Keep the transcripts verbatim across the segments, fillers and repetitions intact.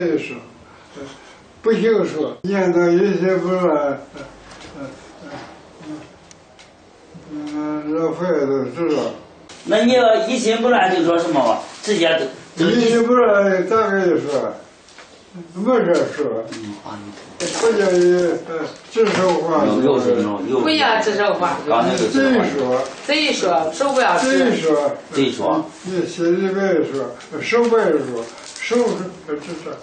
这说，不行说，念到一些不乱，嗯嗯嗯，老佛爷都知道。 那你要一心不乱就说什么吧？直接都。 一心不乱咋个就说？没事说。嗯啊，不叫你指手画脚。 不要指手画脚。 嘴说。 嘴说，手不要指。 嘴说。 嘴说。 你心里边说，手不要说，手是指手。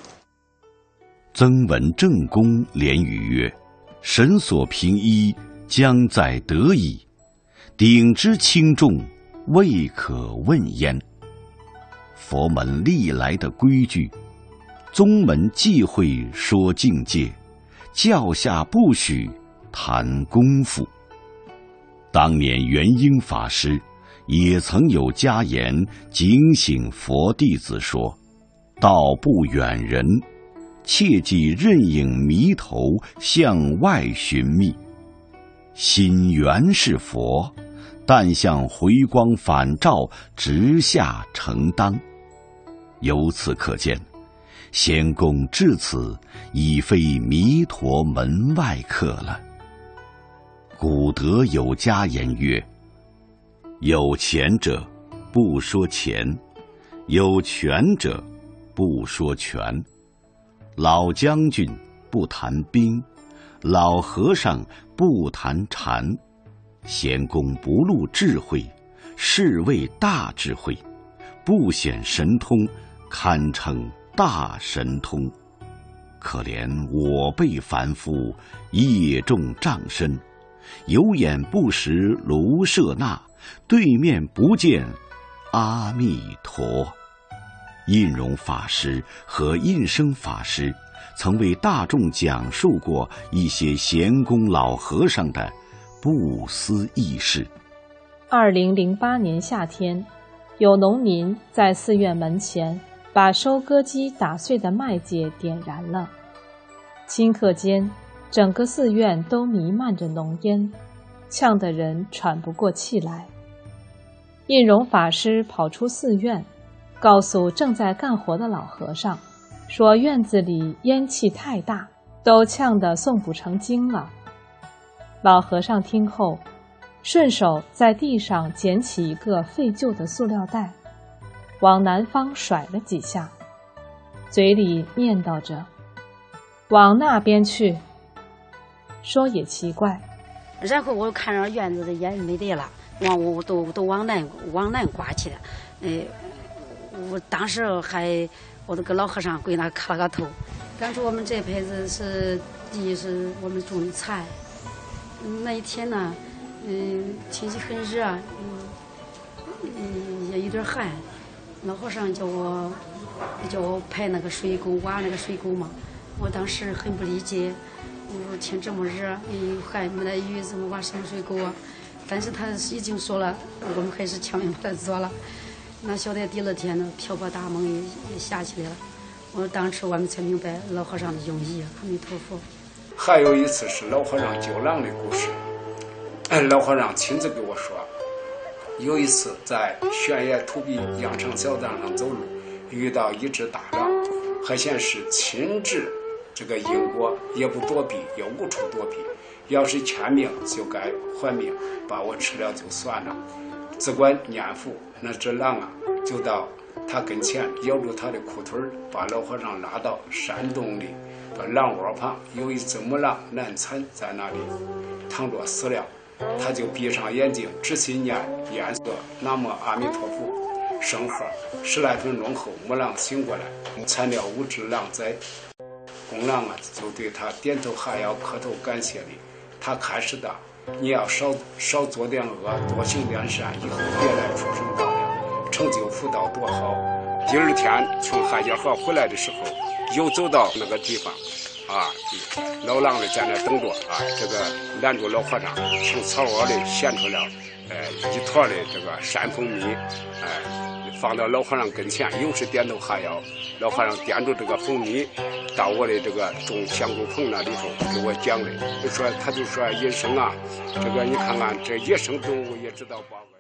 曾闻正公连语曰：“神所平一，将在得矣；鼎之轻重，未可问焉。”佛门历来的规矩，宗门忌讳说境界，教下不许谈功夫。当年元英法师也曾有家言警醒佛弟子说：“道不远人，切忌任影迷头向外寻觅。心原是佛，但向回光返照直下承当。”由此可见，仙公至此已非弥陀门外客了。古德有家言曰：“有钱者不说钱，有权者不说权。老将军不谈兵，老和尚不谈禅。仙公不露智慧，是谓大智慧，不显神通，堪称大神通。可怜我辈凡夫，业重障深，有眼不识卢舍那，对面不见阿弥陀。”印容法师和印生法师曾为大众讲述过一些贤公老和尚的不思议事。 二零零八年夏天，有农民在寺院门前把收割机打碎的麦秸点燃了，顷刻间，整个寺院都弥漫着浓烟，呛得人喘不过气来。印容法师跑出寺院，告诉正在干活的老和尚，说院子里烟气太大，都呛得诵不成经了。老和尚听后，顺手在地上捡起一个废旧的塑料袋，往南方甩了几下，嘴里念叨着：“往那边去。”说也奇怪。 然后我看着院子的烟没得了，往我都都往南往南刮去了。呃，我当时还我那个老和尚跪那磕了个头。当初我们这辈子是地是我们种的菜，那一天呢，嗯，天气很热，嗯，嗯也有点寒。老和尚叫我叫我排那个水沟，挖那个水沟嘛。我当时很不理解，我说天这么热，又寒没得雨，怎么挖什么水沟啊？但是他已经说了，我们还是强行把它做了。那晓得第二天呢，瓢泼大梦也也下起来了。我当时我们才明白老和尚的用意。阿弥陀佛。 还有一次是老和尚救狼的故事，哎，老和尚亲自给我说，有一次在悬崖土壁羊肠小道上走路，遇到一只大狼，还显是亲至这个因果，也不躲避，也无处躲避。要是欠命就该还命，把我吃了就算了。只管念佛，那只狼啊，就到他跟前咬住他的裤腿，把老和尚拉到山洞里。把狼窝旁有一只母狼难产，在那里躺着死了。他就闭上眼睛，仔细念念诵南无阿弥陀佛圣号。十来分钟后，母狼醒过来，产了五只狼崽。公狼啊，就对他点头哈腰，磕头感谢礼。他开始的，你要少少做点恶，多行点善，以后别来畜生道了，成就福道多好。第二天从汉家河回来的时候，又走到那个地方，啊，老狼的在那等着啊，这个拦住老和尚，从草窝里衔出了，呃，一坨的这个山蜂蜜，哎、呃，放到老和尚跟前，又是点头哈腰。老和尚掂住这个蜂蜜，到我的这个种香菇棚那里头给我讲的，就说他就说医生啊，这个你看看这野生动物也知道报恩。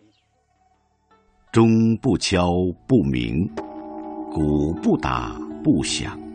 钟不敲不鸣，鼓不打不响。